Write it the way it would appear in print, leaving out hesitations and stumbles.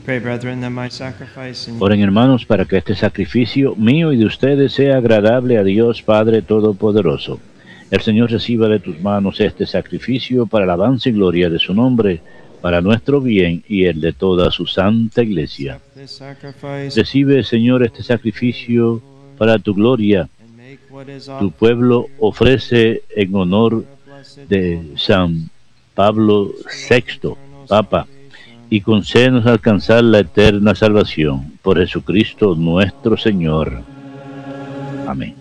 Pray, brethren, that my sacrifice and Oren, hermanos, para que este sacrificio mío y de ustedes sea agradable a Dios Padre Todopoderoso. El Señor reciba de tus manos este sacrificio para alabanza y gloria de su nombre, para nuestro bien y el de toda su santa Iglesia. accept this sacrifice Recibe, Señor, este sacrificio para tu gloria. and make what is Tu offered pueblo ofrece en honor de San Pablo VI, Papa, y concédenos alcanzar la eterna salvación por Jesucristo nuestro Señor. Amén.